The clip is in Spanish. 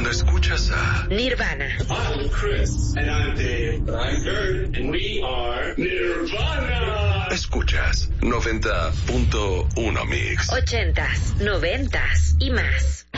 Escuchas a Nirvana. I'm Chris. And I'm Dave. And I'm Kurt. And we are Nirvana. Escuchas 90.1 Mix. 80s, 90s y más.